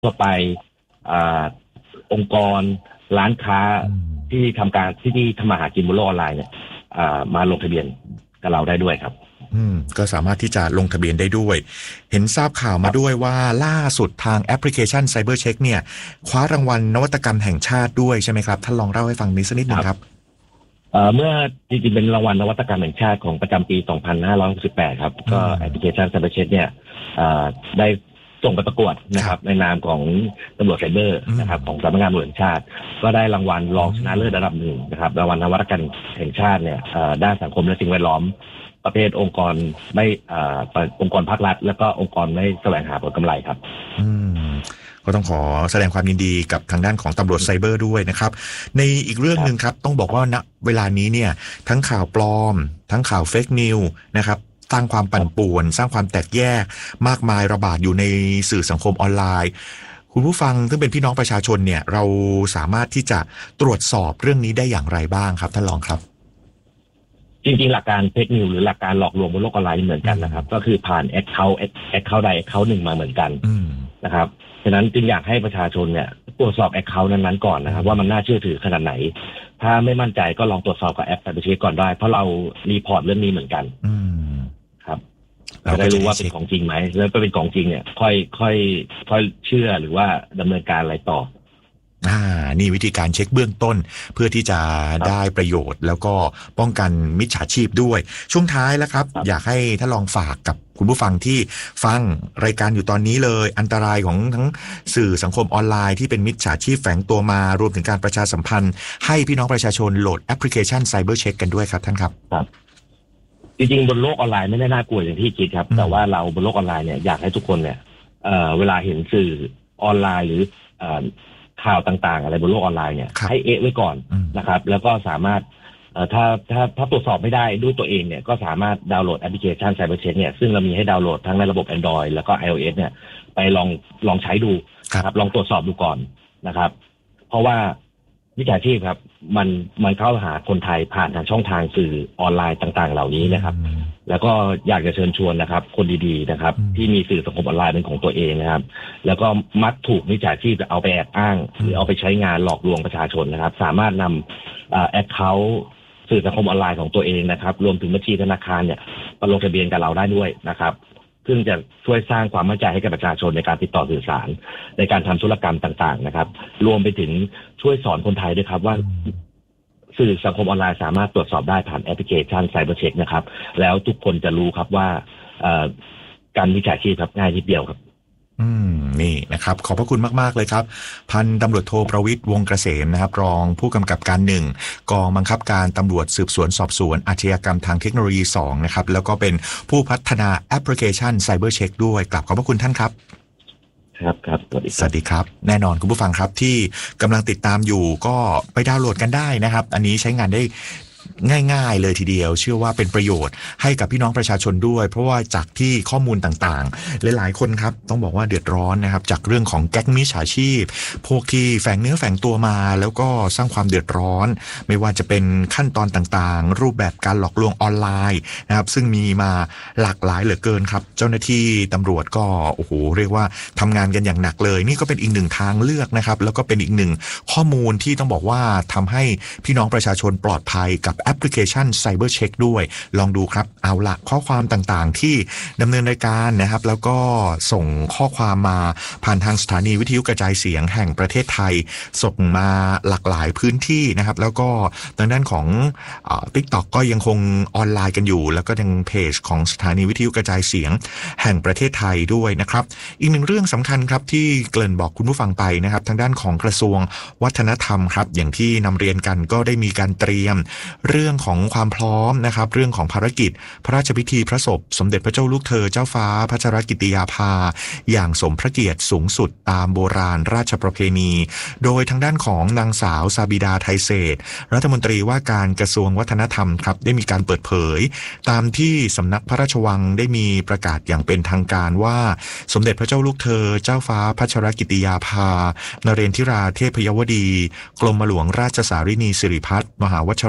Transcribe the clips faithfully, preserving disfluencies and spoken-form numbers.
ทั่วไปองค์กรร้านค้าที่ทำการที่ที่ทำมาหากินบนโลกออนไลน์เนี่ยมาลงทะเบียนกับเราได้ด้วยครับอืมก็สามารถที่จะลงทะเบียนได้ด้วยเห็นทราบข่าวมาด้วยว่าล่าสุดทางแอปพลิเคชัน CyberCheck เนี่ยคว้ารางวัลนวัตกรรมแห่งชาติด้วยใช่ไหมครับท่านลองเล่าให้ฟังนิดสักนิดหนึ่งครับเอ่อเมื่อจริงๆเป็นรางวัลนวัตกรรมแห่งชาติของประจำปีสองพันห้าร้อยหกสิบแปดครับก็แอปพลิเคชัน CyberCheck เนี่ยได้ส่งไปประกวดนะครับในนามของตำรวจไซเบอร์นะครับของสำนักงานตำรวจแห่งชาติก็ได้รางวัลรองชนะเลิศระดับหนึ่งนะครับรางวัลนวัตกรรมแห่งชาติเนี่ยด้านสังคมและสิ่งแวดล้อมประเภทองค์กรไม่องค์กรภาครัฐแล้วก็องค์กรไม่แสวงหาผลกำไรครับอืมก็ต้องขอแสดงความยินดีกับทางด้านของตำรวจไซเบอร์ด้วยนะครับในอีกเรื่องนึงครับต้องบอกว่าณเวลานี้เนี่ยทั้งข่าวปลอมทั้งข่าวเฟกนิวนะครับสร้างความปั่นป่วนสร้างความแตกแยกมากมายระบาดอยู่ในสื่อสังคมออนไลน์คุณผู้ฟังซึ่งเป็นพี่น้องประชาชนเนี่ยเราสามารถที่จะตรวจสอบเรื่องนี้ได้อย่างไรบ้างครับท่านรองครับจริงๆหลักการเฟกนิวหรือหลักการหลอกลวงบนโลกออนไลน์เหมือนกันนะครับก็คือผ่านแอคเคาท์แอคเคาท์ใดแอคเคาท์หนึ่งมาเหมือนกันนะครับฉะนั้นจึงอยากให้ประชาชนเนี่ยตรวจสอบแอคเคาท์นั้นๆก่อนนะครับว่ามันน่าเชื่อถือขนาดไหนถ้าไม่มั่นใจก็ลองตรวจสอบกับแอปCyberCheckก่อนได้เพราะเรารีพอร์ตเรื่องนี้เหมือนกันครับจะได้รู้ว่าเป็นของจริงไหมแล้วก็เป็นของจริงเนี่ยค่อยค่อยค่อยเชื่อหรือว่าดำเนินการอะไรต่ออ่านี่วิธีการเช็คเบื้องต้นเพื่อที่จะได้ประโยชน์แล้วก็ป้องกันมิจฉาชีพด้วยช่วงท้ายแล้วครับอยากให้ท่านลองฝากกับคุณผู้ฟังที่ฟังรายการอยู่ตอนนี้เลยอันตรายของทั้งสื่อสังคมออนไลน์ที่เป็นมิจฉาชีพแฝงตัวมารวมถึงการประชาสัมพันธ์ให้พี่น้องประชาชนโหลดแอปพลิเคชัน CyberCheck กันด้วยครับท่านครับครับจริงๆบนโลกออนไลน์ไม่ได้น่ากลัวอย่างที่คิดครับแต่ว่าเราบนโลกออนไลน์เนี่ยอยากให้ทุกคนเนี่ยเอ่อเวลาเห็นสื่อออนไลน์หรือเอ่อข่าวต่างๆอะไรบนโลกออนไลน์เนี่ยให้เอะไว้ก่อนนะครับแล้วก็สามารถเอ่อถ้าถ้าถ้าตรวจสอบไม่ได้ด้วยตัวเองเนี่ยก็สามารถดาวน์โหลดแอปพลิเคชัน CyberCheck เนี่ยซึ่งเรามีให้ดาวน์โหลดทั้งในระบบ Android แล้วก็ iOS เนี่ยไปลองลองใช้ดูครับลองตรวจสอบดูก่อนนะครับเพราะว่ามิจฉาชีพครับมันมันเข้าหาคนไทยผ่านทางช่องทางสื่อออนไลน์ต่างๆเหล่านี้นะครับแล้วก็อยากจะเชิญชวนนะครับคนดีๆนะครับที่มีสื่อสังคมออนไลน์เป็นของตัวเองนะครับแล้วก็มักถูกมิจฉาชีพเอาไปแอบอ้างหรือเอาไปใช้งานหลอกลวงประชาชนนะครับสามารถนำแอคเคาท์สื่อสังคมออนไลน์ของตัวเองนะครับรวมถึงบัญชีธนาคารเนี่ยมาลงทะเบียนกับเราได้ด้วยนะครับซึ่งจะช่วยสร้างความมั่นใจให้กับประชาชนในการติดต่อสื่อสารในการทำธุรกรรมต่างๆนะครับรวมไปถึงช่วยสอนคนไทยด้วยครับว่าสื่อสังคมออนไลน์สามารถตรวจสอบได้ผ่านแอปพลิเคชัน CyberCheck นะครับแล้วทุกคนจะรู้ครับว่าการมิจฉาชีพครับง่ายนิดเดียวครับอืมนี่นะครับขอบพระคุณมากๆเลยครับพันตำรวจโทประวิตรวงศ์เกษมนะครับรองผู้กำกับการหนึ่งกองบังคับการตำรวจสืบสวนสอบสวนอาชญากรรมทางเทคโนโลยีสองนะครับแล้วก็เป็นผู้พัฒนาแอปพลิเคชัน CyberCheck ด้วยกลับขอบพระคุณท่านครับครับครับสวัสดีสวัสดีครับแน่นอนคุณผู้ฟังครับที่กำลังติดตามอยู่ก็ไปดาวน์โหลดกันได้นะครับอันนี้ใช้งานได้ง่ายๆเลยทีเดียวเชื่อว่าเป็นประโยชน์ให้กับพี่น้องประชาชนด้วยเพราะว่าจากที่ข้อมูลต่างๆหลายๆคนครับต้องบอกว่าเดือดร้อนนะครับจากเรื่องของแก๊งมิจฉาชีพพวกที่แฝงเนื้อแฝงตัวมาแล้วก็สร้างความเดือดร้อนไม่ว่าจะเป็นขั้นตอนต่างๆรูปแบบการหลอกลวงออนไลน์นะครับซึ่งมีมาหลากหลายเหลือเกินครับเจ้าหน้าที่ตำรวจก็โอ้โหเรียกว่าทำงานกันอย่างหนักเลยนี่ก็เป็นอีกหนึ่งทางเลือกนะครับแล้วก็เป็นอีกหนึ่งข้อมูลที่ต้องบอกว่าทำให้พี่น้องประชาชนปลอดภัยกับแอปพลิเคชัน CyberCheck ด้วยลองดูครับเอาละข้อความต่างๆที่ดำเนินรายการนะครับแล้วก็ส่งข้อความมาผ่านทางสถานีวิทยุกระจายเสียงแห่งประเทศไทยส่งมาหลากหลายพื้นที่นะครับแล้วก็ทางด้านของเอ่อ TikTok ก็ยังคงออนไลน์กันอยู่แล้วก็ยังเพจของสถานีวิทยุกระจายเสียงแห่งประเทศไทยด้วยนะครับอีกหนึ่งเรื่องสำคัญครับที่เกริ่นบอกคุณผู้ฟังไปนะครับทางด้านของกระทรวงวัฒนธรรมครับอย่างที่นำเรียนกันก็ได้มีการเตรียมเรื่องของความพร้อมนะครับเรื่องของภารกิจพระราชพิธีพระศพสมเด็จพระเจ้าลูกเธอเจ้าฟ้าพัชรกิติยาภาอย่างสมพระเกียรติสูงสุดตามโบราณราชประเพณีโดยทางด้านของนางสาวซาบิดาไทยเศรษฐ์รัฐมนตรีว่าการกระทรวงวัฒนธรรมครับได้มีการเปิดเผยตามที่สำนักพระราชวังได้มีประกาศอย่างเป็นทางการว่าสมเด็จพระเจ้าลูกเธอเจ้าฟ้าพัชรกิติยาภานเรนทิราเทพยวดีกรมหลวงราชสารินีสิริพัฒน์มหาวชรราช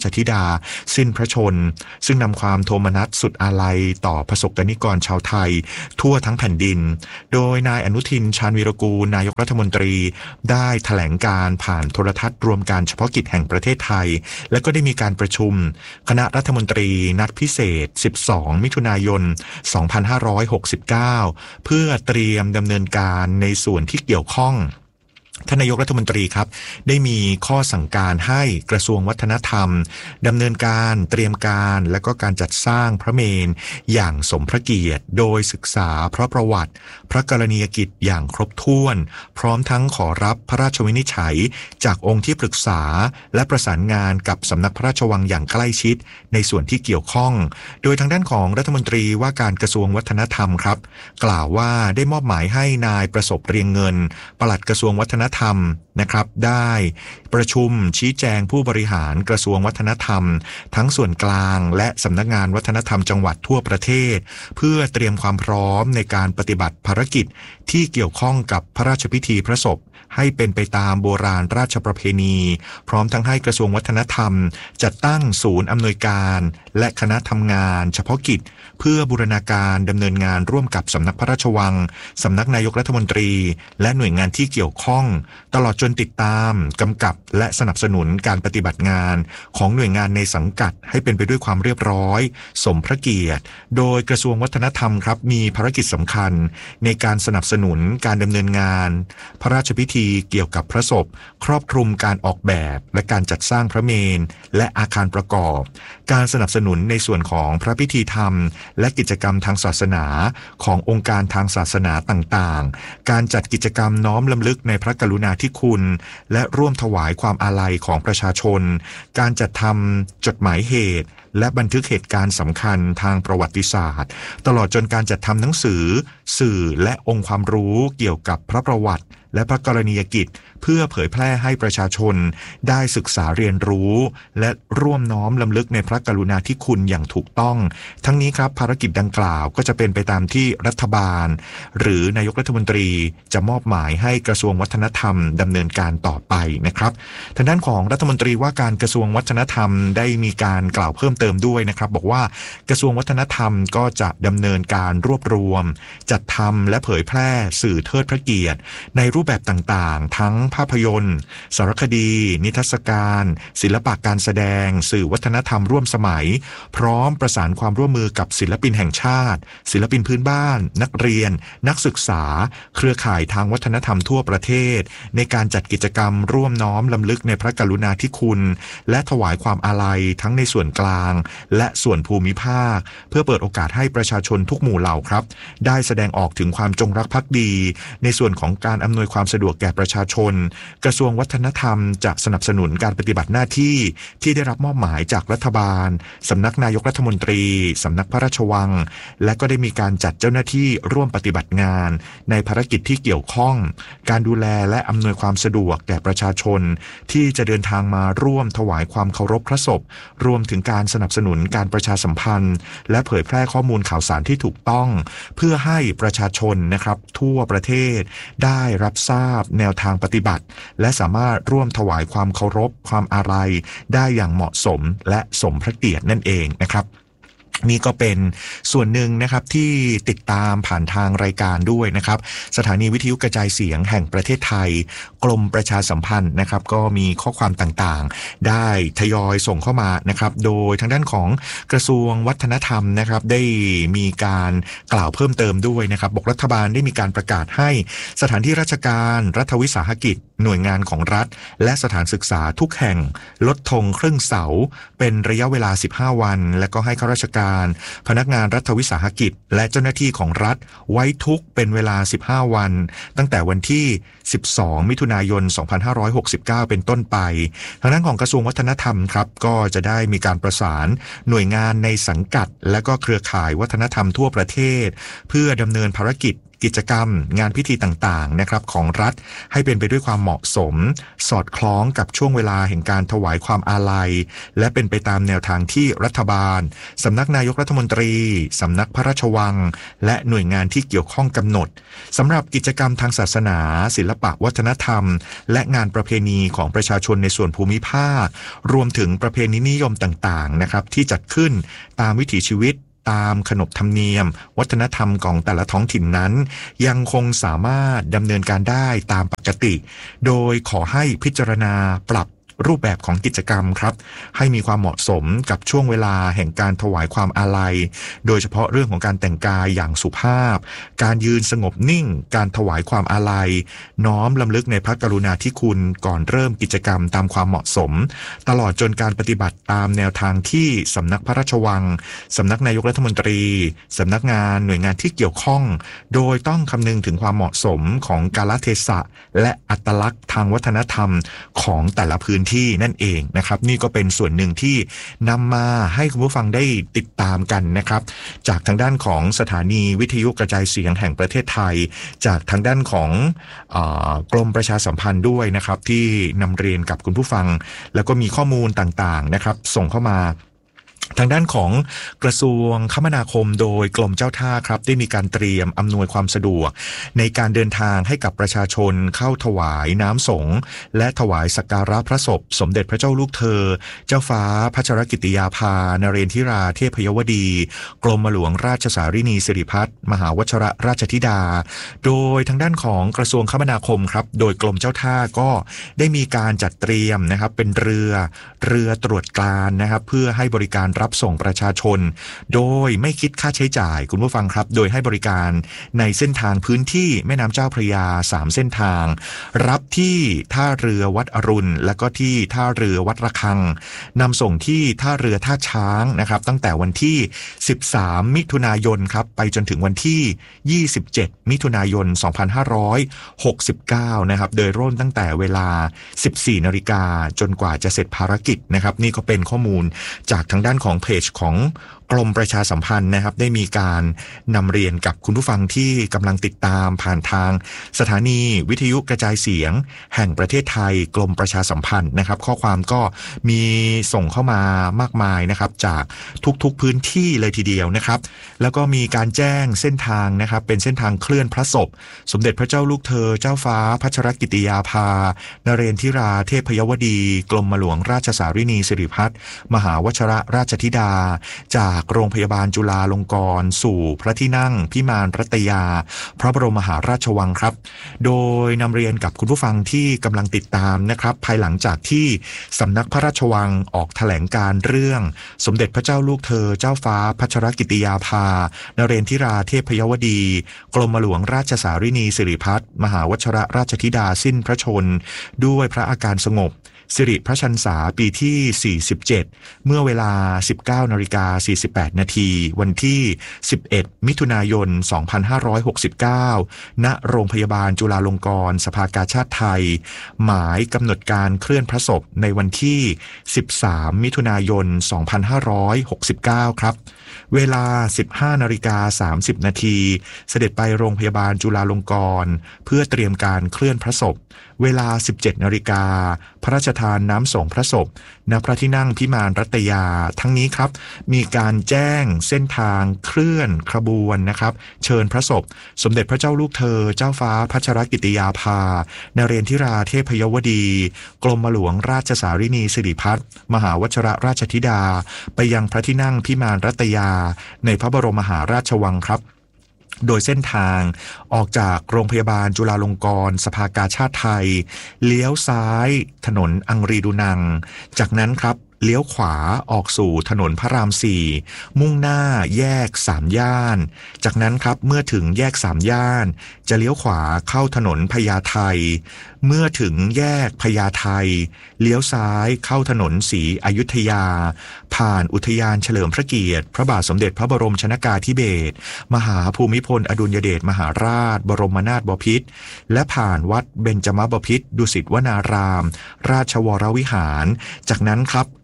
ชธิดาสิ้นพระชนซึ่งนำความโทมนัสสุดอาลัยต่อประสบกนิกรชาวไทยทั่วทั้งแผ่นดินโดยนายอนุทินชาญวีรกูลนายกรัฐมนตรีได้แถลงการผ่านโทรทัศน์รวมการเฉพาะกิจแห่งประเทศไทยและก็ได้มีการประชุมคณะรัฐมนตรีนัดพิเศษสิบสองมิถุนายนสองพันห้าร้อยหกสิบเก้าเพื่อเตรียมดำเนินการในส่วนที่เกี่ยวข้องท่านนายกรัฐมนตรีครับได้มีข้อสั่งการให้กระทรวงวัฒนธรรมดำเนินการเตรียมการและก็การจัดสร้างพระเมรุอย่างสมพระเกียรติโดยศึกษาพระประวัติพระกรณียกิจอย่างครบถ้วนพร้อมทั้งขอรับพระราชวินิจฉัยจากองค์ที่ปรึกษาและประสานงานกับสำนักพระราชวังอย่างใกล้ชิดในส่วนที่เกี่ยวข้องโดยทางด้านของรัฐมนตรีว่าการกระทรวงวัฒนธรรมครับกล่าวว่าได้มอบหมายให้นายประสบเรียงเงินปลัดกระทรวงวัฒนธรรมนะครับได้ประชุมชี้แจงผู้บริหารกระทรวงวัฒนธรรมทั้งส่วนกลางและสำนักงานวัฒนธรรมจังหวัดทั่วประเทศเพื่อเตรียมความพร้อมในการปฏิบัติภารกิจที่เกี่ยวข้องกับพระราชพิธีพระศพให้เป็นไปตามโบราณราชประเพณีพร้อมทั้งให้กระทรวงวัฒนธรรมจัดตั้งศูนย์อำนวยการและคณะทำงานเฉพาะกิจเพื่อบูรณาการดำเนินงานร่วมกับสำนักพระราชวังสำนักนายกรัฐมนตรีและหน่วยงานที่เกี่ยวข้องตลอดจนติดตามกำกับและสนับสนุนการปฏิบัติงานของหน่วยงานในสังกัดให้เป็นไปด้วยความเรียบร้อยสมพระเกียรติโดยกระทรวงวัฒนธรรมครับมีภารกิจสำคัญในการสนับสนุนการดำเนินงานพระราชพิธีเกี่ยวกับพระศพครอบคลุมการออกแบบและการจัดสร้างพระเมรุและอาคารประกอบการสนับสนุนในส่วนของพระพิธีธรรมและกิจกรรมทางศาสนาขององค์การทางศาสนาต่างๆการจัดกิจกรรมน้อมรำลึกในพระกรุณาธิคุณและร่วมถวายความอาลัยของประชาชนการจัดทำจดหมายเหตุและบันทึกเหตุการณ์สำคัญทางประวัติศาสตร์ตลอดจนการจัดทำหนังสือสื่อและองค์ความรู้เกี่ยวกับพระประวัติและพระกรณียกิจเพื่อเผยแพร่ให้ประชาชนได้ศึกษาเรียนรู้และร่วมน้อมรำลึกในพระกรุณาธิคุณอย่างถูกต้องทั้งนี้ครับภารกิจดังกล่าวก็จะเป็นไปตามที่รัฐบาลหรือนายกรัฐมนตรีจะมอบหมายให้กระทรวงวัฒนธรรมดำเนินการต่อไปนะครับทางด้านของรัฐมนตรีว่าการกระทรวงวัฒนธรรมได้มีการกล่าวเพิ่มเติมด้วยนะครับบอกว่ากระทรวงวัฒนธรรมก็จะดำเนินการรวบรวมจัดทำและเผยแพร่สื่อเทิดพระเกียรติในรูปแบบต่างๆทั้งภาพยนตร์สารคดีนิทรรศการศิลปะการแสดงสื่อวัฒนธรรมร่วมสมัยพร้อมประสานความร่วมมือกับศิลปินแห่งชาติศิลปินพื้นบ้านนักเรียนนักศึกษาเครือข่ายทางวัฒนธรรมทั่วประเทศในการจัดกิจกรรมร่วมน้อมรำลึกในพระกรุณาธิคุณและถวายความอาลัยทั้งในส่วนกลางและส่วนภูมิภาคเพื่อเปิดโอกาสให้ประชาชนทุกหมู่เหล่าครับได้แสดงออกถึงความจงรักภักดีในส่วนของการอำนวยความสะดวกแก่ประชาชนกระทรวงวัฒนธรรมจะสนับสนุนการปฏิบัติหน้าที่ที่ได้รับมอบหมายจากรัฐบาลสำนักนายกรัฐมนตรีสำนักพระราชวังและก็ได้มีการจัดเจ้าหน้าที่ร่วมปฏิบัติงานในภารกิจที่เกี่ยวข้องการดูแลและอำนวยความสะดวกแก่ประชาชนที่จะเดินทางมาร่วมถวายความเคารพพระศพรวมถึงการสนับสนุนการประชาสัมพันธ์และเผยแพร่ข้อมูลข่าวสารที่ถูกต้องเพื่อให้ประชาชนนะครับทั่วประเทศได้รับทราบแนวทางปฏิบัติและสามารถร่วมถวายความเคารพความอาลัยได้อย่างเหมาะสมและสมพระเกียรตินั่นเองนะครับนี่ก็เป็นส่วนหนึ่งนะครับที่ติดตามผ่านทางรายการด้วยนะครับสถานีวิทยุกระจายเสียงแห่งประเทศไทยกรมประชาสัมพันธ์นะครับก็มีข้อความต่างๆได้ทยอยส่งเข้ามานะครับโดยทางด้านของกระทรวงวัฒนธรรมนะครับได้มีการกล่าวเพิ่มเติมด้วยนะครับบอกรัฐบาลได้มีการประกาศให้สถานที่ราชการรัฐวิสาหกิจหน่วยงานของรัฐและสถานศึกษาทุกแห่งลดธงครึ่งเสาเป็นระยะเวลาสิบห้าวันและก็ให้ข้าราชการพนักงานรัฐวิสาหกิจและเจ้าหน้าที่ของรัฐไว้ทุกเป็นเวลาสิบห้าวันตั้งแต่วันที่สิบสองมิถุนายนสองพันห้าร้อยหกสิบเก้าเป็นต้นไปทางด้านของกระทรวงวัฒนธรรมครับก็จะได้มีการประสานหน่วยงานในสังกัดและก็เครือข่ายวัฒนธรรมทั่วประเทศเพื่อดำเนินภารกิจกิจกรรมงานพิธีต่างๆนะครับของรัฐให้เป็นไปด้วยความเหมาะสมสอดคล้องกับช่วงเวลาแห่งการถวายความอาลัยและเป็นไปตามแนวทางที่รัฐบาลสำนักนายกรัฐมนตรีสำนักพระราชวังและหน่วยงานที่เกี่ยวข้องกำหนดสำหรับกิจกรรมทางศาสนาศิลปะวัฒนธรรมและงานประเพณีของประชาชนในส่วนภูมิภาครวมถึงประเพณีนิยมต่างๆนะครับที่จัดขึ้นตามวิถีชีวิตตามขนบธรรมเนียมวัฒนธรรมของแต่ละท้องถิ่นนั้นยังคงสามารถดำเนินการได้ตามปกติโดยขอให้พิจารณาปรับรูปแบบของกิจกรรมครับให้มีความเหมาะสมกับช่วงเวลาแห่งการถวายความอาลัยโดยเฉพาะเรื่องของการแต่งกายอย่างสุภาพการยืนสงบนิ่งการถวายความอาลัยน้อมลำลึกในพระกรุณาธิคุณก่อนเริ่มกิจกรรมตามความเหมาะสมตลอดจนการปฏิบัติตามแนวทางที่สำนักพระราชวังสำนักนายกรัฐมนตรีสำนักงานหน่วยงานที่เกี่ยวข้องโดยต้องคำนึงถึงความเหมาะสมของกาลเทศะและอัตลักษณ์ทางวัฒนธรรมของแต่ละพื้นที่นั่นเองนะครับนี่ก็เป็นส่วนหนึ่งที่นำมาให้คุณผู้ฟังได้ติดตามกันนะครับจากทางด้านของสถานีวิทยุกระจายเสียงแห่งประเทศไทยจากทางด้านของเอ่อกรมประชาสัมพันธ์ด้วยนะครับที่นำเรียนกับคุณผู้ฟังแล้วก็มีข้อมูลต่างๆนะครับส่งเข้ามาทางด้านของกระทรวงคมนาคมโดยกรมเจ้าท่าครับได้มีการเตรียมอำนวยความสะดวกในการเดินทางให้กับประชาชนเข้าถวายน้ำสงฆ์และถวายสักการะพระศพสมเด็จพระเจ้าลูกเธอเจ้าฟ้าพัชรกิติยาภานเรนทิราเทพยวดีกรมหลวงราชสารินีสิริพัฒน์มหาวชิรราชธิดาโดยทางด้านของกระทรวงคมนาคมครับโดยกรมเจ้าท่าก็ได้มีการจัดเตรียมนะครับเป็นเรือเรือตรวจการนะครับเพื่อให้บริการรับส่งประชาชนโดยไม่คิดค่าใช้จ่ายคุณผู้ฟังครับโดยให้บริการในเส้นทางพื้นที่แม่น้ำเจ้าพระยาสามเส้นทางรับที่ท่าเรือวัดอรุณและก็ที่ท่าเรือวัดระฆังนำส่งที่ท่าเรือท่าช้างนะครับตั้งแต่วันที่สิบสามมิถุนายนครับไปจนถึงวันที่ยี่สิบเจ็ดมิถุนายนสองพันห้าร้อยหกสิบเก้านะครับโดยเริ่มตั้งแต่เวลา สิบสี่นาฬิกาจนกว่าจะเสร็จภารกิจนะครับนี่ก็เป็นข้อมูลจากทางด้านของเพจของกรมประชาสัมพันธ์นะครับได้มีการนำเรียนกับคุณผู้ฟังที่กำลังติดตามผ่านทางสถานีวิทยุกระจายเสียงแห่งประเทศไทยกรมประชาสัมพันธ์นะครับข้อความก็มีส่งเข้ามามากมายนะครับจากทุกๆพื้นที่เลยทีเดียวนะครับแล้วก็มีการแจ้งเส้นทางนะครับเป็นเส้นทางเคลื่อนพระศพสมเด็จพระเจ้าลูกเธอเจ้าฟ้าพัชรกิติยาภานเรนทิราเทพยวดีกรมหลวงราชสารินีสิริพัฒน์มหาวชิรราชธิดาจากโรงพยาบาลจุฬาลงกรณ์สู่พระที่นั่งพิมานรัตยาพระบรมมหาราชวังครับโดยนำเรียนกับคุณผู้ฟังที่กำลังติดตามนะครับภายหลังจากที่สำนักพระราชวังออกแถลงการเรื่องสมเด็จพระเจ้าลูกเธอเจ้าฟ้าพัชรกิติยาภานเรนทิราเทพยวดีกรมหลวงราชสารินีสิริพัฒน์มหาวชิรราชธิดาสิ้นพระชนด้วยพระอาการสงบสิริพระชันษาปีที่สี่สิบเจ็ดเมื่อเวลา สิบเก้านาฬิกาสี่สิบแปดนาทีวันที่สิบเอ็ดมิถุนายนสองพันห้าร้อยหกสิบเก้าณโรงพยาบาลจุฬาลงกรณ์สภากาชาดไทยหมายกำหนดการเคลื่อนพระศพในวันที่สิบสามมิถุนายนสองพันห้าร้อยหกสิบเก้าครับเวลา สิบห้านาฬิกาสามสิบนาทีเสด็จไปโรงพยาบาลจุฬาลงกรณ์เพื่อเตรียมการเคลื่อนพระศพเวลา สิบเจ็ดนาฬิกาพระราชทานน้ำสงฆ์พระศพณพระที่นั่งพิมานรัตยาทั้งนี้ครับมีการแจ้งเส้นทางเคลื่อนขบวนนะครับเชิญพระศพสมเด็จพระเจ้าลูกเธอเจ้าฟ้าพัชรกิติยาภานเรนทิราเทพยวดีกรมหลวงราชสารินีสิริพัฒน์มหาวชิรราชธิดาไปยังพระที่นั่งพิมานรัตยาในพระบรมมหาราชวังครับโดยเส้นทางออกจากโรงพยาบาลจุฬาลงกรณ์สภากาชาดไทยเลี้ยวซ้ายถนนอังรีดูนังจากนั้นครับเลี้ยวขวาออกสู่ถนนพระรามสี่มุ่งหน้าแยกสามย่านจากนั้นครับเมื่อถึงแยกสามย่านจะเลี้ยวขวาเข้าถนนพญาไทเมื่อถึงแยกพญาไทเลี้ยวซ้ายเข้าถนนศรีอยุธยาผ่านอุทยานเฉลิมพระเกียรติพระบาทสมเด็จพระบรมชนกาธิเบศรมหาภูมิพลอดุลยเดชมหาราชบรมนาถบพิตรและผ่านวัดเบญจมบพิตรดุสิตวนารามราชวรวิหารจากนั้นครับ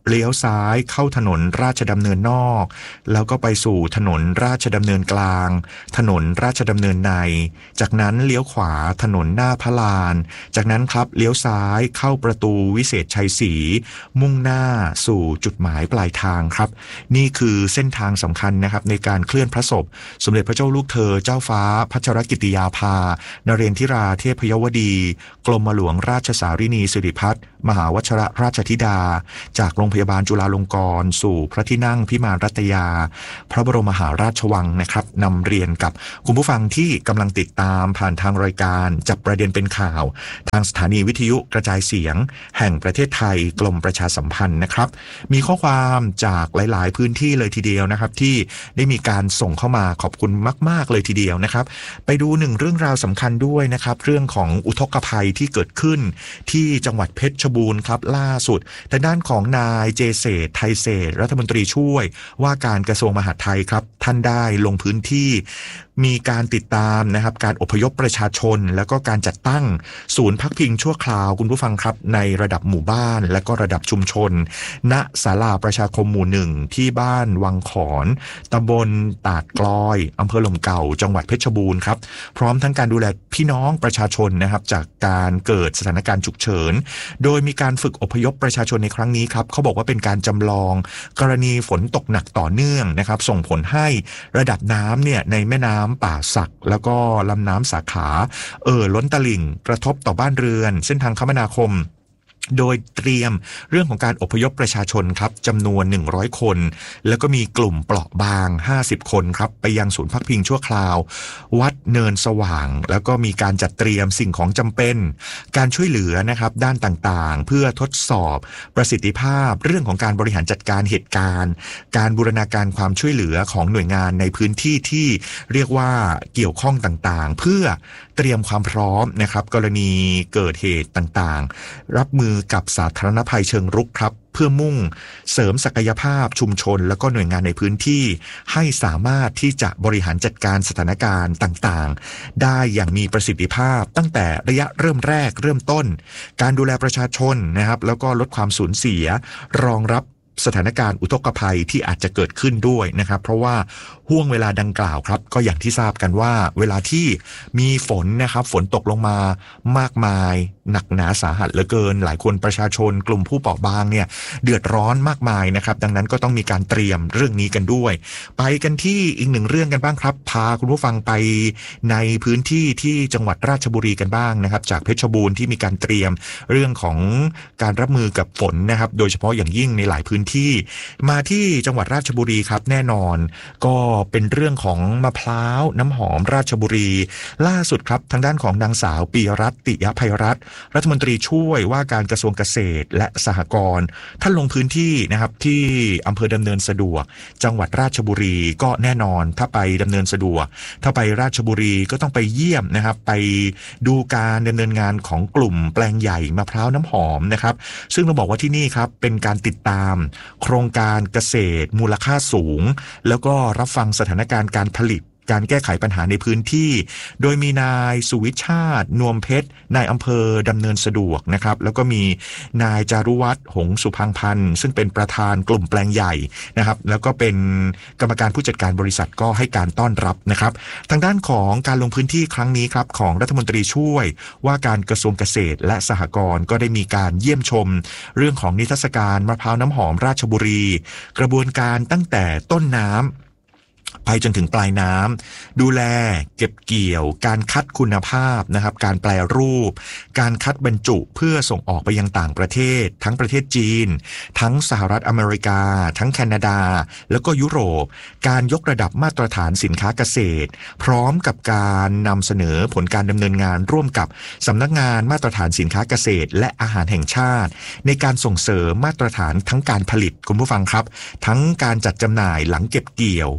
เลี้ยวซ้ายเข้าถนนราชดำเนินนอกแล้วก็ไปสู่ถนนราชดำเนินกลางถนนราชดำเนินในจากนั้นเลี้ยวขวาถนนหน้าพระลานจากนั้นครับเลี้ยวซ้ายเข้าประตูวิเศษชัยศรีมุ่งหน้าสู่จุดหมายปลายทางครับนี่คือเส้นทางสำคัญนะครับในการเคลื่อนพระศพสมเด็จพระเจ้าลูกเธอเจ้าฟ้าพัชรกิติยาภานเรนทิราเทพยวดีกรมหลวงราชสารินีสิริพัฒน์มหาวชิรราชธิดาจากโรงพยาบาลจุฬาลงกรณ์สู่พระที่นั่งพิมานรัตยาพระบรมมหาราชวังนะครับนำเรียนกับคุณผู้ฟังที่กำลังติดตามผ่านทางรายการจับประเด็นเป็นข่าวทางสถานีวิทยุกระจายเสียงแห่งประเทศไทยกรมประชาสัมพันธ์นะครับมีข้อความจากหลายๆพื้นที่เลยทีเดียวนะครับที่ได้มีการส่งเข้ามาขอบคุณมากๆเลยทีเดียวนะครับไปดูหนึ่งเรื่องราวสำคัญด้วยนะครับเรื่องของอุทกภัยที่เกิดขึ้นที่จังหวัดเพชรบูรณ์ครับล่าสุดทางด้านของนายเจเศรษฐ์ไทยเศรษฐ์รัฐมนตรีช่วยว่าการกระทรวงมหาดไทยครับท่านได้ลงพื้นที่มีการติดตามนะครับการอพยพประชาชนแล้วก็การจัดตั้งศูนย์พักพิงชั่วคราวคุณผู้ฟังครับในระดับหมู่บ้านและก็ระดับชุมชนณศาลาประชาคมหมู่หนึ่งที่บ้านวังขอนตำบลตาดกลอยอำเภอหล่มเก่าจังหวัดเพชรบูรณ์ครับพร้อมทั้งการดูแลพี่น้องประชาชนนะครับจากการเกิดสถานการณ์ฉุกเฉินโดยมีการฝึกอพยพประชาชนในครั้งนี้ครับเขาบอกว่าเป็นการจำลองกรณีฝนตกหนักต่อเนื่องนะครับส่งผลให้ระดับน้ำเนี่ยในแม่น้ำป่าสักแล้วก็ลำน้ำสาขาเอ่อล้นตลิ่งกระทบต่อบ้านเรือนเส้นทางคมนาคมโดยเตรียมเรื่องของการอพยพประชาชนครับจำนวนหนึ่งร้อยคนแล้วก็มีกลุ่มเปราะบางห้าสิบคนครับไปยังศูนย์พักพิงชั่วคราววัดเนินสว่างแล้วก็มีการจัดเตรียมสิ่งของจำเป็นการช่วยเหลือนะครับด้านต่างๆเพื่อทดสอบประสิทธิภาพเรื่องของการบริหารจัดการเหตุการณ์การบูรณาการความช่วยเหลือของหน่วยงานในพื้นที่ที่เรียกว่าเกี่ยวข้องต่างๆเพื่อเตรียมความพร้อมนะครับกรณีเกิดเหตุต่างๆรับมือกับสาธารณภัยเชิงรุกครับเพื่อมุ่งเสริมศักยภาพชุมชนแล้วก็หน่วยงานในพื้นที่ให้สามารถที่จะบริหารจัดการสถานการณ์ต่างๆได้อย่างมีประสิทธิภาพตั้งแต่ระยะเริ่มแรกเริ่มต้นการดูแลประชาชนนะครับแล้วก็ลดความสูญเสียรองรับสถานการณ์อุทกภัยที่อาจจะเกิดขึ้นด้วยนะครับเพราะว่าห่วงเวลาดังกล่าวครับก็อย่างที่ทราบกันว่าเวลาที่มีฝนนะครับฝนตกลงมามากมายหนักหนาสาหัสเหลือเกินหลายคนประชาชนกลุ่มผู้เปราะบางเนี่ยเดือดร้อนมากมายนะครับดังนั้นก็ต้องมีการเตรียมเรื่องนี้กันด้วยไปกันที่อีกหนึ่งเรื่องกันบ้างครับพาคุณผู้ฟังไปในพื้นที่ที่จังหวัดราชบุรีกันบ้างนะครับจากเพชรบูรณ์ที่มีการเตรียมเรื่องของการรับมือกับฝนนะครับโดยเฉพาะอย่างยิ่งในหลายพื้นที่มาที่จังหวัดราชบุรีครับแน่นอนก็เป็นเรื่องของมะพร้าวน้ำหอมราชบุรีล่าสุดครับทางด้านของนางสาวปียรัตน์ติยภัยรัตน์รัฐมนตรีช่วยว่าการกระทรวงเกษตรและสหกรณ์ท่านลงพื้นที่นะครับที่อำเภอดำเนินสะดวกจังหวัดราชบุรีก็แน่นอนถ้าไปดำเนินสะดวกถ้าไปราชบุรีก็ต้องไปเยี่ยมนะครับไปดูการดำเนินงานของกลุ่มแปลงใหญ่มะพร้าวน้ำหอมนะครับซึ่งเราบอกว่าที่นี่ครับเป็นการติดตามโครงการเกษตรมูลค่าสูงแล้วก็รับฟังสถานการณ์การผลิตการแก้ไขปัญหาในพื้นที่โดยมีนายสุวิชาตินวมเพชรนายอำเภอดำเนินสะดวกนะครับแล้วก็มีนายจารุวัฒน์หงสุพังพันธ์ซึ่งเป็นประธานกลุ่มแปลงใหญ่นะครับแล้วก็เป็นกรรมการผู้จัดการบริษัทก็ให้การต้อนรับนะครับทางด้านของการลงพื้นที่ครั้งนี้ครับของรัฐมนตรีช่วยว่าการกระทรวงเกษตรและสหกรณ์ก็ได้มีการเยี่ยมชมเรื่องของนิทรรศการมะพร้าวน้ำหอมราชบุรีกระบวนการตั้งแต่ต้นน้ำไปจนถึงปลายน้ำดูแลเก็บเกี่ยวการคัดคุณภาพนะครับการแปรรูปการคัดบรรจุเพื่อส่งออกไปยังต่างประเทศทั้งประเทศจีนทั้งสหรัฐอเมริกาทั้งแคนาดาแล้วก็ยุโรปการยกระดับมาตรฐานสินค้าเกษตรพร้อมกับการนำเสนอผลการดำเนินงานร่วมกับสำนักงานมาตรฐานสินค้าเกษตรและอาหารแห่งชาติในการส่งเสริมมาตรฐานทั้งการผลิตคุณผู้ฟังครับทั้งการจัดจำหน่ายหลังเก็บเกี่ยวเพื่อสร้าง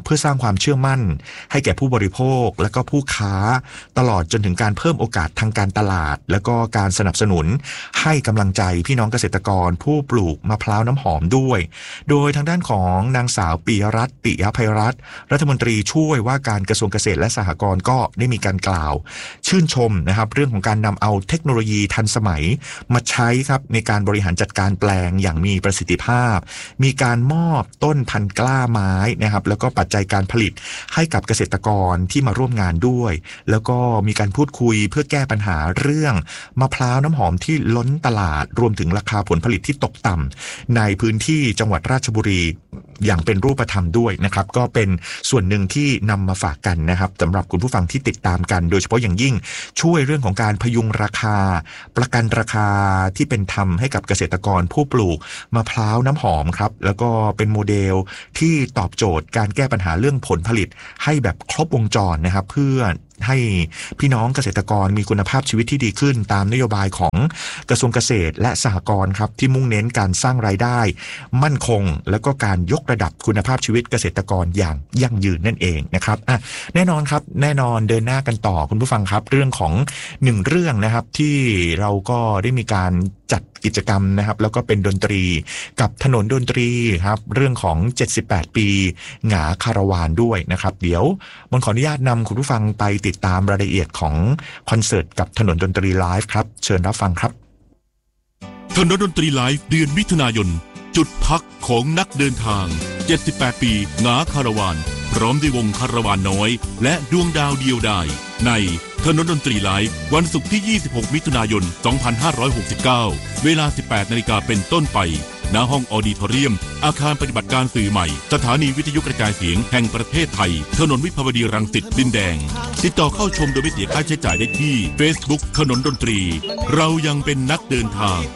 ความเชื่อมั่นให้แก่ผู้บริโภคและก็ผู้ค้าตลอดจนถึงการเพิ่มโอกาสทางการตลาดและก็การสนับสนุนให้กำลังใจพี่น้องเกษตรกรผู้ปลูกมะพร้าวน้ำหอมด้วยโดยทางด้านของนางสาวปิยรัตน์ปิยภัยรัตน์รัฐมนตรีช่วยว่าการกระทรวงเกษตรและสหกรณ์ก็ได้มีการกล่าวชื่นชมนะครับเรื่องของการนำเอาเทคโนโลยีทันสมัยมาใช้ครับในการบริหารจัดการแปลงอย่างมีประสิทธิภาพมีการมอบต้นพันธุ์กล้าไม้นะครับแล้วก็ปัจจัยการผลิตให้กับเกษตรกรที่มาร่วมงานด้วยแล้วก็มีการพูดคุยเพื่อแก้ปัญหาเรื่องมะพร้าวน้ำหอมที่ล้นตลาดรวมถึงราคาผลผลิตที่ตกต่ำในพื้นที่จังหวัดราชบุรีอย่างเป็นรูปธรรมด้วยนะครับก็เป็นส่วนหนึ่งที่นำมาฝากกันนะครับสำหรับคุณผู้ฟังที่ติดตามกันโดยเฉพาะอย่างยิ่งช่วยเรื่องของการพยุงราคาประกันราคาที่เป็นธรรมให้กับเกษตรกรผู้ปลูกมะพร้าวน้ำหอมครับแล้วก็เป็นโมเดลที่ตอบโจทย์การแก้ปัญหาเรื่องผลผลิตให้แบบครบวงจรนะครับเพื่อให้พี่น้องเกษตรกรมีคุณภาพชีวิตที่ดีขึ้นตามนโยบายของกระทรวงเกษตรและสหกรณ์ครับที่มุ่งเน้นการสร้างรายได้มั่นคงแล้วก็การยกระดับคุณภาพชีวิตเกษตรกรอย่างยั่งยืนนั่นเองนะครับอ่ะแน่นอนครับแน่นอนเดินหน้ากันต่อคุณผู้ฟังครับเรื่องของหนึ่งเรื่องนะครับที่เราก็ได้มีการจัดกิจกรรมนะครับแล้วก็เป็นดนตรีกับถนนดนตรีครับเรื่องของเจ็ดสิบแปดปีหงาคาราวานด้วยนะครับเดี๋ยวมนขออนุญาตนำคุณผู้ฟังไปติดตามรายละเอียดของคอนเสิร์ตกับถนนดนตรีไลฟ์ครับเชิญรับฟังครับถนนดนตรีไลฟ์เดือนมิถุนายนจุดพักของนักเดินทางเจ็ดสิบแปดปีหงาคาราวานพร้อมด้วยวงคาราวานน้อยและดวงดาวเดียวดายในถนนดนตรีไลฟ์วันศุกร์ที่ยี่สิบหกมิถุนายนสองพันห้าร้อยหกสิบเก้าเวลา สิบแปดนาฬิกาเป็นต้นไปณห้องออดิทอเรียมอาคารปฏิบัติการสื่อใหม่สถานีวิทยุกระจายเสียงแห่งประเทศไทยถนนวิภาวดีรังสิตดินแดงติดต่อเข้าชมโดยไม่เสียค่าใช้จ่ายได้ที่ Facebook ถนนดนตรีเรายังเป็นนักเดินทาง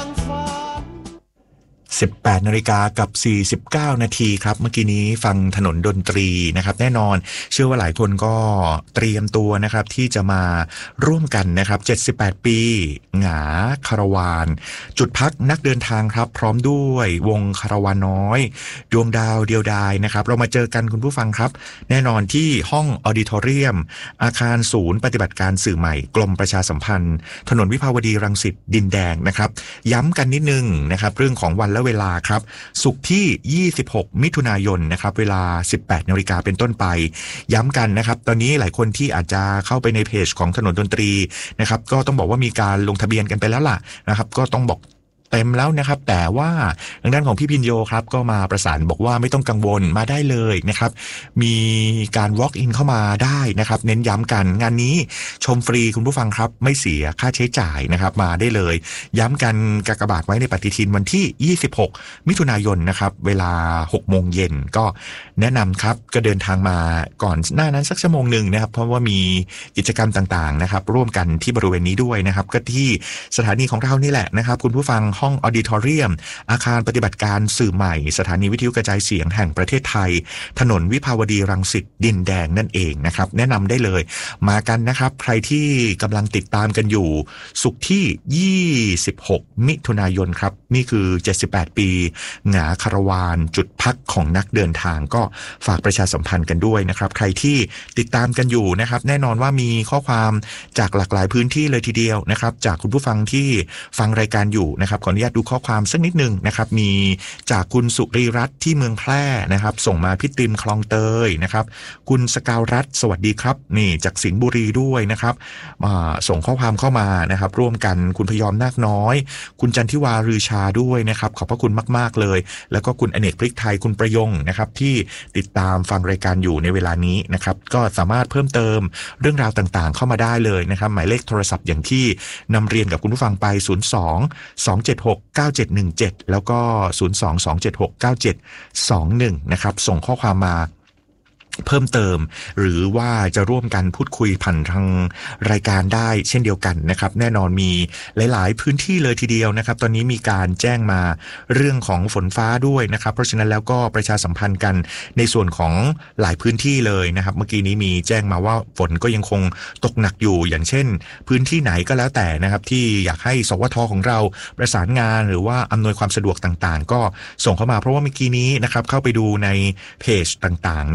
สิบแปดนาฬิกากับสี่สิบเก้านาทีครับเมื่อกี้นี้ฟังถนนดนตรีนะครับแน่นอนเชื่อว่าหลายคนก็เตรียมตัวนะครับที่จะมาร่วมกันนะครับเจ็ดสิบแปดปีหงาคาราวานจุดพักนักเดินทางครับพร้อมด้วยวงคาราวานน้อยดวงดาวเดียวดายนะครับเรามาเจอกันคุณผู้ฟังครับแน่นอนที่ห้องออดิทอเรียมอาคารศูนย์ปฏิบัติการสื่อใหม่กรมประชาสัมพันธ์ถนนวิภาวดีรังสิตดินแดงนะครับย้ำกันนิดนึงนะครับเรื่องของวันและเวลาครับศุกร์ที่ยี่สิบหกมิถุนายนนะครับเวลา สิบแปดนาฬิกาเป็นต้นไปย้ำกันนะครับตอนนี้หลายคนที่อาจจะเข้าไปในเพจของถนนดนตรีนะครับก็ต้องบอกว่ามีการลงทะเบียนกันไปแล้วล่ะนะครับก็ต้องบอกเต็มแล้วนะครับแต่ว่าทางด้านของพี่พินโยครับก็มาประสานบอกว่าไม่ต้องกังวลมาได้เลยนะครับมีการ walk in เข้ามาได้นะครับเน้นย้ำกันงานนี้ชมฟรีคุณผู้ฟังครับไม่เสียค่าใช้จ่ายนะครับมาได้เลยย้ำกันกากบาทไว้ในปฏิทินวันที่ยี่สิบหกมิถุนายนนะครับเวลาหกโมงเย็นก็แนะนำครับก็เดินทางมาก่อนหน้านั้นสักชั่วโมงหนึ่งนะครับเพราะว่ามีกิจกรรมต่างๆนะครับร่วมกันที่บริเวณนี้ด้วยนะครับก็ที่สถานีของเรานี่แหละนะครับคุณผู้ฟังห้องออดิทอเรียมอาคารปฏิบัติการสื่อใหม่สถานีวิทยุกระจายเสียงแห่งประเทศไทยถนนวิภาวดีรังสิตดินแดงนั่นเองนะครับแนะนำได้เลยมากันนะครับใครที่กำลังติดตามกันอยู่ศุกร์ที่ยี่สิบหกมิถุนายนครับนี่คือเจ็ดสิบแปดปีหงาคาราวานจุดพักของนักเดินทางก็ฝากประชาสัมพันธ์กันด้วยนะครับใครที่ติดตามกันอยู่นะครับแน่นอนว่ามีข้อความจากหลากหลายพื้นที่เลยทีเดียวนะครับจากคุณผู้ฟังที่ฟังรายการอยู่นะครับขออนุญาตดูข้อความสักนิดหนึ่งนะครับมีจากคุณสุรีรัตน์ที่เมืองแพร่นะครับส่งมาพิติมคลองเตยนะครับคุณสกาวรัตน์สวัสดีครับนี่จากสิงห์บุรีด้วยนะครับส่งข้อความเข้ามานะครับร่วมกันคุณพยอมนาคน้อยคุณจันทิวารือชาด้วยนะครับขอบพระคุณมากๆเลยแล้วก็คุณอเนกพริกไทยคุณประยงนะครับที่ติดตามฟังรายการอยู่ในเวลานี้นะครับก็สามารถเพิ่มเติมเรื่องราวต่างๆเข้ามาได้เลยนะครับหมายเลขโทรศัพท์อย่างที่นำเรียนกับคุณผู้ฟังไปศูนย์ สอง สอง เจ็ด หก เก้า เจ็ด หนึ่ง เจ็ดแล้วก็ศูนย์ สอง สอง เจ็ด หก เก้า เจ็ด สอง หนึ่งนะครับส่งข้อความมาเพิ่มเติมหรือว่าจะร่วมกันพูดคุยผ่านทางรายการได้เช่นเดียวกันนะครับแน่นอนมีหลายๆพื้นที่เลยทีเดียวนะครับตอนนี้มีการแจ้งมาเรื่องของฝนฟ้าด้วยนะครับเพราะฉะนั้นแล้วก็ประชาสัมพันธ์กันในส่วนของหลายพื้นที่เลยนะครับเมื่อกี้นี้มีแจ้งมาว่าฝนก็ยังคงตกหนักอยู่อย่างเช่นพื้นที่ไหนก็แล้วแต่นะครับที่อยากให้สวทของเราประสานงานหรือว่าอำนวยความสะดวกต่างๆก็ส่งเข้ามาเพราะว่าเมื่อกี้นี้นะครับเข้าไปดูในเพจต่างๆเนี่ยก็บอกว่า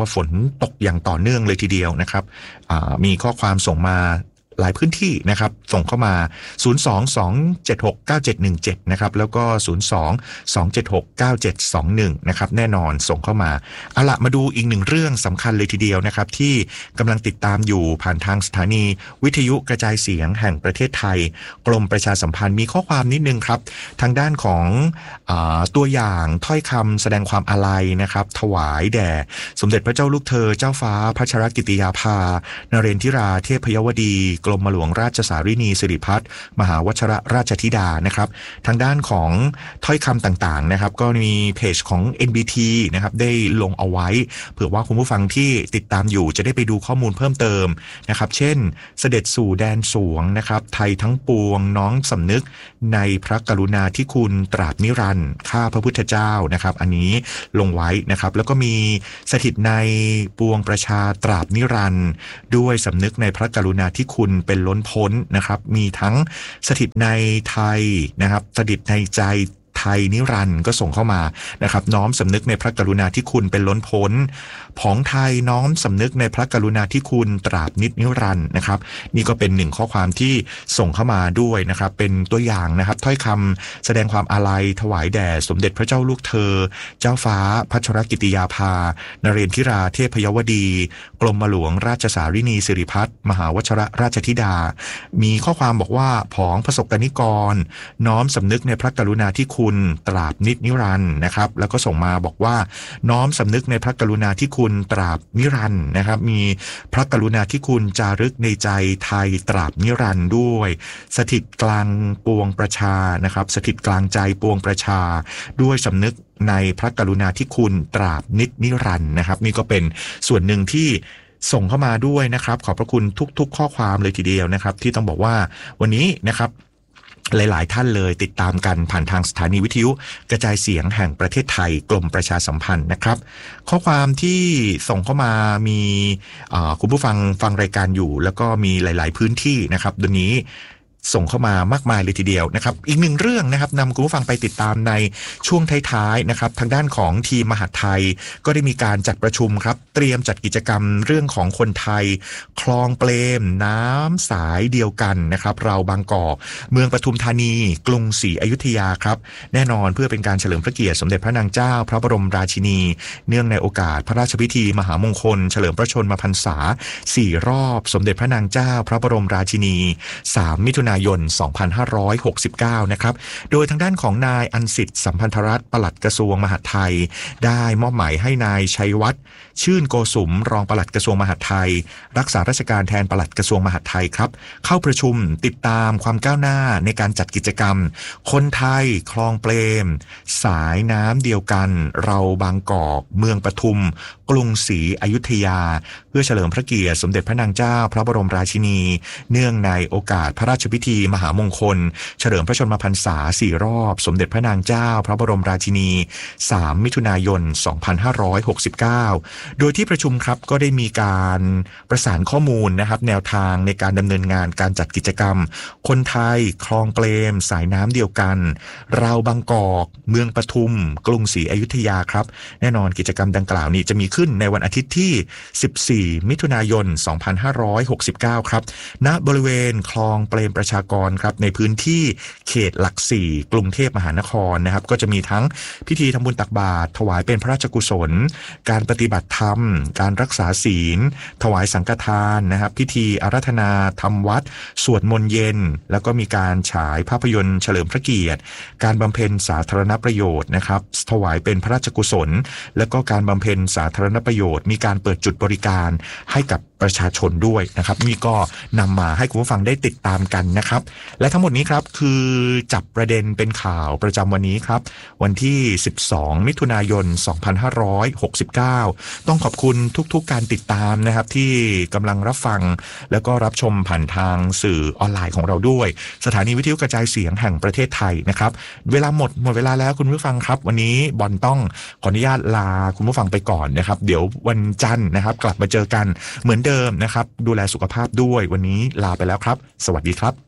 ว่าฝนตกอย่างต่อเนื่องเลยทีเดียวนะครับมีข้อความส่งมาหลายพื้นที่นะครับส่งเข้ามาศูนย์ สอง สอง เจ็ด หก เก้า เจ็ด หนึ่ง เจ็ดนะครับแล้วก็ศูนย์ สอง สอง เจ็ด หก เก้า เจ็ด สอง หนึ่งนะครับแน่นอนส่งเข้ามาเอาละมาดูอีกหนึ่งเรื่องสำคัญเลยทีเดียวนะครับที่กำลังติดตามอยู่ผ่านทางสถานีวิทยุกระจายเสียงแห่งประเทศไทยกรมประชาสัมพันธ์มีข้อความนิดนึงครับทางด้านของอ่าตัวอย่างถ้อยคำแสดงความอาลัยนะครับถวายแด่สมเด็จพระเจ้าลูกเธอเจ้าฟ้าพัชรกิติยาภานเรนทิราเทพยวดีกรมหลวงราชสารินีสิริพัฒน์มหาวชิรราชธิดานะครับทางด้านของถ้อยคำต่างๆนะครับก็มีเพจของ เอ็น บี ที นะครับได้ลงเอาไว้เผื่อว่าคุณผู้ฟังที่ติดตามอยู่จะได้ไปดูข้อมูลเพิ่มเติมนะครับเช่นเสด็จสู่แดนสวงนะครับไทยทั้งปวงน้อมสำนึกในพระกรุณาธิคุณตราบนิรันดร์ข้าพระพุทธเจ้านะครับอันนี้ลงไว้นะครับแล้วก็มีสถิตในปวงประชาตราบนิรันดร์ด้วยสำนึกในพระกรุณาธิคุณเป็นล้นพ้นนะครับมีทั้งสถิตในไทยนะครับสถิตในใจไทยนิรันดร์ก็ส่งเข้ามานะครับน้อมสำนึกในพระกรุณาธิคุณเป็นล้นพ้นผองไทยน้อมสำนึกในพระกรุณาธิคุณตราบนิจนิรันดร์นะครับนี่ก็เป็นหนึ่งข้อความที่ส่งเข้ามาด้วยนะครับเป็นตัวอย่างนะครับถ้อยคำแสดงความอาลัยถวายแด่สมเด็จพระเจ้าลูกเธอเจ้าฟ้าพัชรกิติยาภานเรนทิราเทพยวดีกรมหลวงราชสารินีสิริพัฒน์มหาวชิรราชธิดามีข้อความบอกว่าผองประสบกนิกรน้อมสำนึกในพระกรุณาธิคุณตราบนิจนิรันดร์นะครับแล้วก็ส่งมาบอกว่าน้อมสำนึกในพระกรุณาธิคุณตราบนิรันดร์นะครับมีพระกรุณาธิคุณจารึกในใจไทยตราบนิรันดร์ด้วยสถิตกลางปวงประชานะครับสถิตกลางใจปวงประชาด้วยสำนึกในพระกรุณาธิคุณตราบนิจนิรันดร์นะครับนี่ก็เป็นส่วนหนึ่งที่ส่งเข้ามาด้วยนะครับขอบพระคุณทุกๆข้อความเลยทีเดียวนะครับที่ต้องบอกว่าวันนี้นะครับหลายๆท่านเลยติดตามกันผ่านทางสถานีวิทยุกระจายเสียงแห่งประเทศไทยกรมประชาสัมพันธ์นะครับข้อความที่ส่งเข้ามามีคุณผู้ฟังฟังรายการอยู่แล้วก็มีหลายๆพื้นที่นะครับตอนนี้ส่งเข้ามามากมายเลยทีเดียวนะครับอีกหนึ่งเรื่องนะครับนำคุณผู้ฟังไปติดตามในช่วงท้ายๆนะครับทางด้านของทีมมหาดไทยก็ได้มีการจัดประชุมครับเตรียมจัดกิจกรรมเรื่องของคนไทยคลองเปรมน้ำสายเดียวกันนะครับเราบางกอกเมืองปทุมธานีกรุงศรีอยุธยาครับแน่นอนเพื่อเป็นการเฉลิมพระเกียรติสมเด็จพระนางเจ้าพระบรมราชินีเนื่องในโอกาสพระราชพิธีมหามงคลเฉลิมพระชนมพรรษาสี่รอบสมเด็จพระนางเจ้าพระบรมราชินีสามมิถุนายนสองพันห้าร้อยหกสิบเก้านะครับโดยทางด้านของนายอันสิทธิ์สัมพันธรัตน์ปลัดกระทรวงมหาดไทยได้มอบหมายให้นายชัยวัฒน์ชื่นโกสุมรองปลัดกระทรวงมหาดไทยรักษาราชการแทนปลัดกระทรวงมหาดไทยครับเข้าประชุมติดตามความก้าวหน้าในการจัดกิจกรรมคนไทยคลองเปรมสายน้ำเดียวกันเราบางกอกเมืองปทุมกรุงศรีอยุธยาเพื่อเฉลิมพระเกียรติสมเด็จพระนางเจ้าพระบรมราชินีเนื่องในโอกาสพระราชพิธีมหามงคลเฉลิมพระชนมพรรษาสี่รอบสมเด็จพระนางเจ้าพระบรมราชินีสามมิถุนายนสองพันห้าร้อยหกสิบเก้าโดยที่ประชุมครับก็ได้มีการประสานข้อมูลนะครับแนวทางในการดำเนินงานการจัดกิจกรรมคนไทยคลองเปรมสายน้ำเดียวกันเราบางกอกเมืองปทุมกรุงศรีอยุธยาครับแน่นอนกิจกรรมดังกล่าวนี้จะมีขึ้นในวันอาทิตย์ที่สิบสี่มิถุนายนสองพันห้าร้อยหกสิบเก้าครับณบริเวณคลองเปรมประชากรครับในพื้นที่เขตหลักสี่กรุงเทพมหานครนะครับก็จะมีทั้งพิธีทำบุญตักบาตรถวายเป็นพระราชกุศลการปฏิบัติธรรมการรักษาศีลถวายสังฆทานนะครับพิธีอาราธนาทำวัดสวดมนต์เย็นแล้วก็มีการฉายภาพยนตร์เฉลิมพระเกียรติการบำเพ็ญสาธารณประโยชน์นะครับถวายเป็นพระราชกุศลแล้วก็การบำเพ็ญสาธารณประโยชน์มีการเปิดจุดบริการให้กับประชาชนด้วยนะครับนี่ก็นำมาให้คุณผู้ฟังได้ติดตามกันนะครับและทั้งหมดนี้ครับคือจับประเด็นเป็นข่าวประจำวันนี้ครับวันที่สิบสองมิถุนายนสองพันห้าร้อยหกสิบเก้าต้องขอบคุณทุกๆการติดตามนะครับที่กำลังรับฟังแล้วก็รับชมผ่านทางสื่อออนไลน์ของเราด้วยสถานีวิทยุกระจายเสียงแห่งประเทศไทยนะครับเวลาหมดหมดเวลาแล้วคุณผู้ฟังครับวันนี้บอลต้องขออนุญาตลาคุณผู้ฟังไปก่อนนะครับเดี๋ยววันจันทร์นะครับกลับมาเจอกันเหมือนเดิมนะครับดูแลสุขภาพด้วยวันนี้ลาไปแล้วครับสวัสดีครับ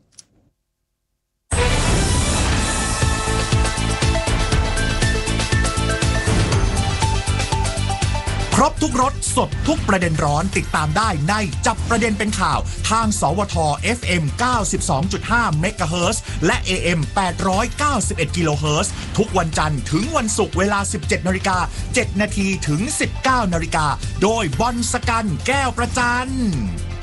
ครบทุกรสสดทุกประเด็นร้อนติดตามได้ในจับประเด็นเป็นข่าวทางสวท เอฟ เอ็ม เก้าสิบสองจุดห้า เมกะเฮิรตซ์และ เอ เอ็ม แปดร้อยเก้าสิบเอ็ด กิโลเฮิรตซ์ทุกวันจันทร์ถึงวันศุกร์เวลา สิบเจ็ดนาฬิกาเจ็ดนาทีถึง สิบเก้านาฬิกาโดยบอลสกันแก้วประจัน